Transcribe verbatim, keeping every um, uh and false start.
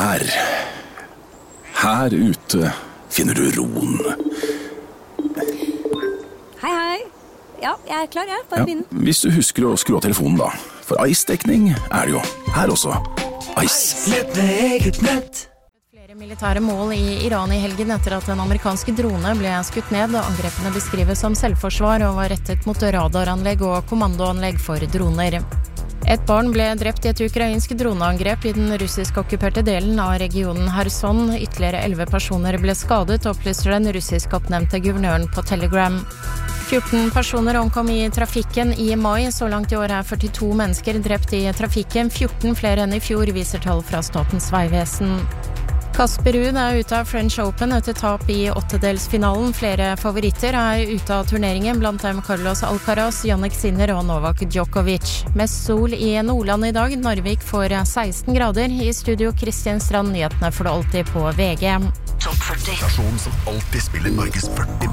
Her, her ute finner du roen. Hei, hei. Ja, jeg er klar, jeg. Bare begynn. Ja, hvis du husker å skru av telefonen da. For Ice-dekning er det jo. Her også. Ice. Nett med eget nett. Flere militære mål i Iran i helgen etter at en amerikansk drone ble skutt ned. Angrepene beskrives som selvforsvar og var rettet mot radaranlegg og kommandoanlegg for droner. Et barn ble drept i et ukrainsk droneangrep i den russisk-okkuperte delen av regionen Kherson. Ytterligere elleve personer ble skadet, opplyser den russisk-oppnevnte guvernøren på Telegram. fjorten personer omkom i trafikken i mai. Så langt i år er førtito mennesker drept i trafikken. fjorten flere enn i fjor, viser tall fra Statens vegvesen. Casper Ruud er ute av French Open etter tap i åttedelsfinalen. Flere favoritter er ute av turneringen, blant dem Carlos Alcaraz, Jannik Sinner og Novak Djokovic. Mest sol i Nordland i dag. Narvik får seksten grader. I studio Kristian Strand, nyhetene får du alltid på V G. Topp førti. Stasjonen som alltid spiller Norges førti